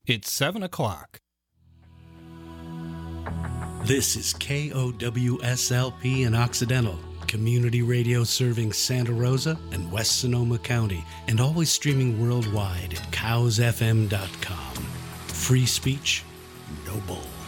It's 7 o'clock. This is KOWSLP in Occidental, community radio serving Santa Rosa and West Sonoma County, and always streaming worldwide at cowsfm.com. Free speech, no bull.